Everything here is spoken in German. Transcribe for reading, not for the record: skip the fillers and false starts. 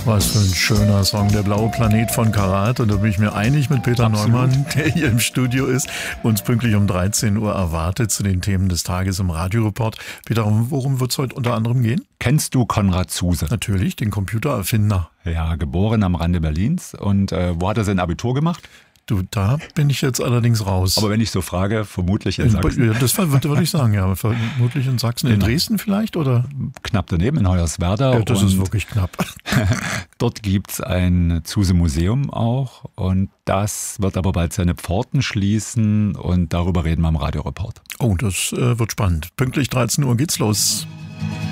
Was für ein schöner Song, der blaue Planet von Karat. Und da bin ich mir einig mit Peter Neumann, der hier im Studio ist, uns pünktlich um 13 Uhr erwartet zu den Themen des Tages im Radioreport. Peter, worum wird es heute unter anderem gehen? Kennst du Konrad Zuse? Natürlich, den Computererfinder. Ja, geboren am Rande Berlins. Und wo hat er sein Abitur gemacht? Du, da bin ich jetzt allerdings raus. Aber wenn ich so frage, vermutlich in Sachsen. Ja, das würde ich sagen, ja. Vermutlich in Sachsen. In Dresden vielleicht, oder? Knapp daneben, in Hoyerswerda. Ja, das ist wirklich knapp. Dort gibt's ein Zuse-Museum auch. Und das wird aber bald seine Pforten schließen. Und darüber reden wir im Radioreport. Oh, das wird spannend. Pünktlich 13 Uhr geht's los.